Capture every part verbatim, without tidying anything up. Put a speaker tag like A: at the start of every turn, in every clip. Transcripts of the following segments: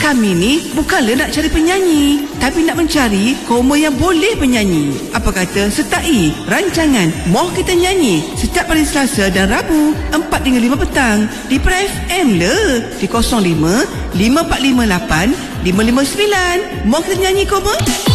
A: Kami ni bukanlah nak cari penyanyi, tapi nak mencari koma yang boleh bernyanyi. Apa kata sertai rancangan Moh Kita Nyanyi setiap hari Selasa dan Rabu empat hingga lima petang di Pra F M le di kosong lima lima empat lima lapan lima lima sembilan. Moh Kita Nyanyi koma.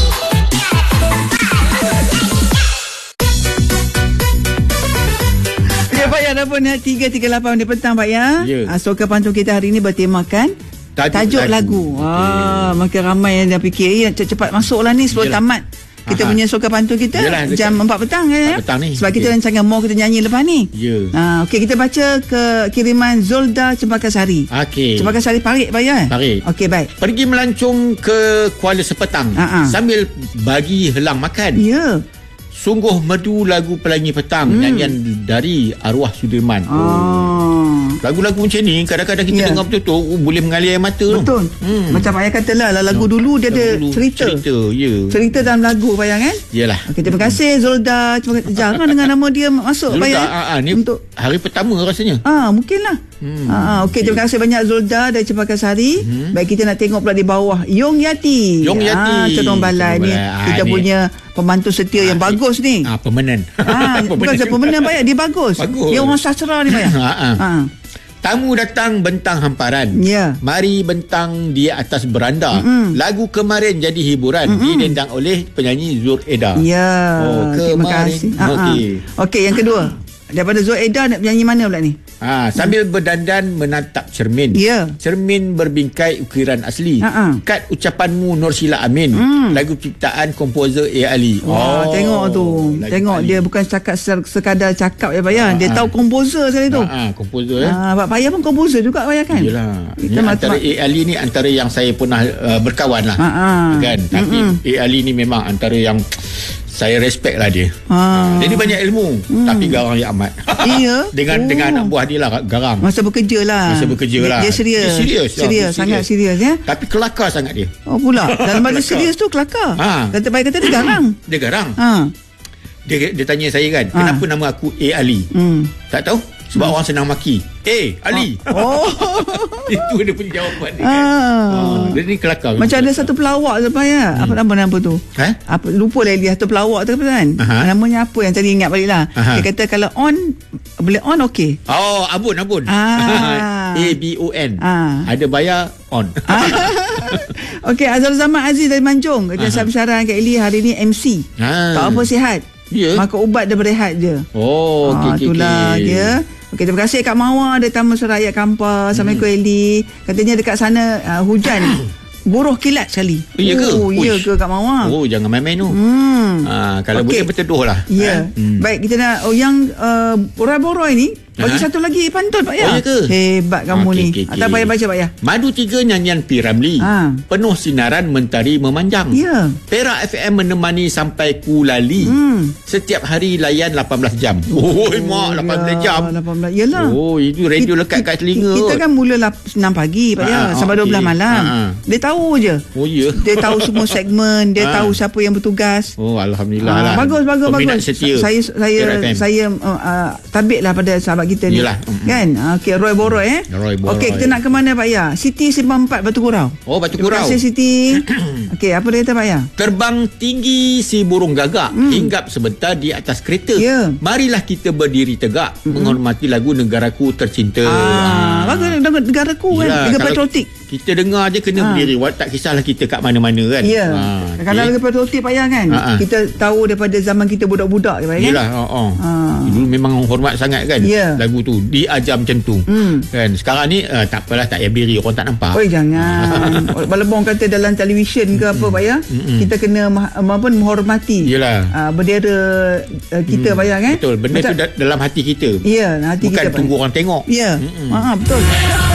A: Ya Pak Ya, dah pun tiga tiga lapan di petang Pak Ya.
B: Ya.
A: Ah, Soka Pantun kita hari ini bertemakan Tajuk, Tajuk lagu. lagu. Ah, okay. Makin ramai yang dah fikir, eh, cepat masuklah ni sebelum Yalah. tamat. Kita Aha. punya Soka Pantun kita Yalah, jam empat petang kan ya.
B: Petang ni.
A: Sebab
B: okay.
A: kita rancangan Moh Kita Nyanyi lepas ni.
B: Ya.
A: Ah, okey, kita baca ke kiriman Zolda Cempaka Sari.
B: Okey.
A: Cempaka Sari Parit Pak Ya.
B: Parit.
A: Okey, baik.
B: Pergi melancong ke Kuala Sepetang Aha. sambil bagi helang makan.
A: Ya.
B: Sungguh merdu lagu Pelangi Petang, hmm. nyanyian dari arwah Sudirman.
A: Oh.
B: oh. Lagu-lagu macam ni kadang-kadang kita yeah. dengar betul-betul oh, boleh mengalir air mata.
A: Betul. Hmm. Macam Ayah katalah lagu no. dulu dia lagu ada dulu. cerita.
B: Cerita, ya. Yeah.
A: Cerita dalam lagu Bayang kan?
B: Yalah.
A: Okey, terima kasih Zolda. Jarang dengan nama dia masuk
B: Zolda,
A: Bayang.
B: Ah, ah, ni untuk hari pertama rasanya.
A: Ah, mungkinlah. Hmm. Ah, okey, terima kasih banyak Zolda dari Cempaka Sari. Hmm. Baik, kita nak tengok pula di bawah Yong Yati.
B: Yong Yati.
A: Ah, Cendong Balai ni. Ah, kita ni. punya pembantu setia ah, yang bagus ni.
B: Ah, pemenan.
A: Ah, bukan saya pemenan Bayang, dia bagus.
B: bagus.
A: Dia orang sastra ni Bayang.
B: ah, ah. ah. Tamu datang bentang hamparan.
A: Ya.
B: Mari bentang di atas beranda. Mm-mm. Lagu kemarin jadi hiburan. Mm-mm. Didendang oleh penyanyi Zur Eda.
A: Ya.
B: Oh,
A: terima kasih. Okey. Okey, yang kedua. Daripada Zur Eda nak menyanyi mana pula ni?
B: Ha, sambil berdandan menatap cermin.
A: Ya.
B: Cermin berbingkai ukiran asli.
A: Ha-ha.
B: Kad ucapanmu Nur Sila Amin.
A: Hmm.
B: Lagu ciptaan komposer A. Ali.
A: Wah, oh, tengok tu. Tengok Ali. Dia bukan cakap sekadar cakap ya Bayar. Ha-ha. Dia tahu komposer sekali tu.
B: Ha, komposer eh.
A: Ha, Pak Payah pun komposer juga Bayar kan?
B: Yalah. Ini antara A. Ali ni antara yang saya pernah uh, berkawan lah. Ha-ha. Kan? Tapi Mm-mm. A. Ali ni memang antara yang saya respect lah dia. Ha. Jadi banyak ilmu hmm. tapi garang yang amat.
A: Iya.
B: dengan oh. dengan anak buah dia lah garang.
A: Masa bekerja lah.
B: Masa bekerja
A: dia,
B: lah.
A: Dia serius.
B: Dia serius.
A: Serius, ya, sangat serius ya.
B: Tapi kelakar sangat dia.
A: Oh pula. Dalam bahasa serius tu kelakar. Ha. Kata baik kata dia garang.
B: Dia garang.
A: Ha.
B: Dia dia tanya saya kan, ha. kenapa nama aku A. Ali? Hmm. Tak tahu. Sebab hmm. orang senang maki. Eh, Ali.
A: Oh.
B: Itu dia punya jawapan dia
A: ah.
B: kan. Oh, dia ni kelakar.
A: Macam ada satu pelawak tu ya. Hmm. Apa nama nama tu?
B: Ha?
A: Apa lupa lah dia satu pelawak tu kan. Aha. Namanya apa yang tadi ingat baliklah. Aha. Dia kata kalau on boleh on okey.
B: Oh, abun abun.
A: Ah.
B: A B O N.
A: Ah.
B: Ada bayar on.
A: Ah. Okey, Azhar Zaman Aziz dari Manjung. Dia saran kat Eli hari ni M C. Ah. Tak apa sihat. Yeah. Maka ubat dia berehat je.
B: Oh, okey
A: ah,
B: okey.
A: Itulah okay. dia. Okey, terima kasih Kak Mawar dari Taman Seraya Kampar. Assalamualaikum hmm. Eli. Katanya dekat sana uh, hujan. Buruh kilat sekali.
B: Iya ke?
A: Oh, iya ke Kak Mawar?
B: Oh, jangan main-main tu.
A: Hmm.
B: Ah, kalau okay. boleh berteduh lah.
A: Ya.
B: Ha? Hmm.
A: Baik, kita nak oh, yang uh, Borai-Borai ni bagi Aha. satu lagi pantun Pak Ya.
B: Oh, ya ke?
A: Hebat kamu okay, ni. Okay, okay. Atau Pak Ya baca Pak Ya.
B: Madu tiga nyanyian P. Ramlee. Ha. Penuh sinaran mentari memanjang.
A: Ya.
B: Perak F M menemani sampai Kulali. Hmm. Setiap hari layan lapan belas jam. Oh, mak lapan belas jam.
A: lapan belas. Yalah.
B: Oh, itu radio lekat kat telinga.
A: Kita kan mula enam pagi Pak Ya, ha, sampai okay. dua belas malam. Ha. Dia tahu je.
B: Oh, ya.
A: Dia tahu semua segmen, dia ha. tahu siapa yang bertugas.
B: Oh, alhamdulillah
A: ha.
B: lah.
A: Bagus bagus
B: Peminat
A: bagus.
B: Setia.
A: Saya saya saya uh, uh, tabiklah pada sahabat kita ni.
B: Yalah.
A: Kan? Okey, Roy Boroi eh. Okey, kita nak ke mana Pak Ya? Siti Simpang empat Batu Gurau.
B: Oh, Batu Gurau.
A: Terima kasih Siti. Okey, apa dia kata Pak Ya?
B: Terbang tinggi si burung gagak, hmm. hinggap sebentar di atas kereta.
A: Yeah.
B: Marilah kita berdiri tegak, hmm. menghormati lagu Negaraku Tercinta.
A: Ah, bagus ah. Negaraku kan. Negara patriotik.
B: Kita dengar je kena ha. berdiri. Tak kisahlah kita kat mana-mana kan.
A: Ya. Ha, kalau okay. lagu patriotik Pak Ya kan. Ha-ha. Kita tahu daripada zaman kita budak-budak Pak Ya.
B: Yalah, oh, oh. Ha. Dulu memang hormat sangat kan.
A: Ya.
B: Lagu tu diajar macam tu. Hmm. Kan. Sekarang ni uh, tak apalah, tak payah berdiri, orang tak nampak.
A: Oi, jangan. Balebong kata dalam televisyen ke apa Pak Ya, mm-mm. kita kena apa menghormati.
B: Yalah.
A: Uh, bendera uh, kita hmm. Pak Ya kan.
B: Betul. Benda macam, tu da- dalam hati kita.
A: Ya, hati
B: bukan
A: kita.
B: Bukan tunggu orang tengok.
A: Ya. Ha, betul.